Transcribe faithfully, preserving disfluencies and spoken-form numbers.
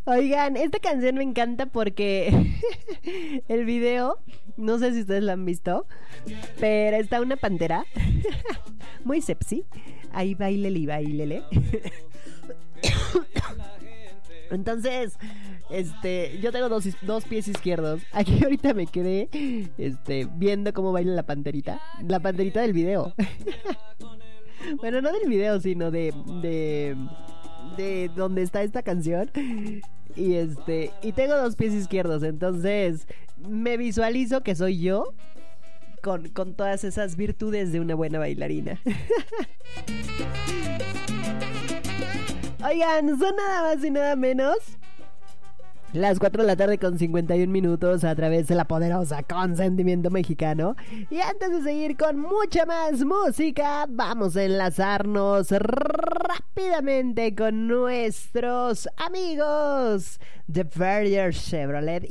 Oigan, esta canción me encanta porque el video, no sé si ustedes lo han visto, pero está una pantera muy sepsi. Ahí bailele y bailele. Entonces, este, yo tengo dos, dos pies izquierdos. Aquí ahorita me quedé, este, viendo cómo baila la panterita. La panterita del video. Bueno, no del video, sino de, de, de donde está esta canción. Y este, y tengo dos pies izquierdos. Entonces, me visualizo que soy yo con, con todas esas virtudes de una buena bailarina. Oigan, son nada más y nada menos las cuatro de la tarde con cincuenta y un minutos a través de la poderosa Consentimiento Mexicano. Y antes de seguir con mucha más música, vamos a enlazarnos rápidamente con nuestros amigos de Verrier Chevrolet.